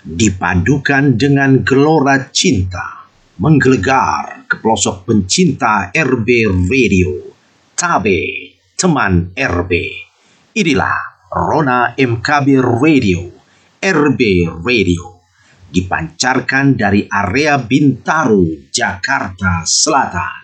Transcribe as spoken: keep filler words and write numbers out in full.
dipadukan dengan gelora cinta, menggelegar ke pelosok pencinta R B Radio. Tabe, teman R B. Inilah Rona M K B Radio, R B Radio, dipancarkan dari area Bintaro, Jakarta Selatan.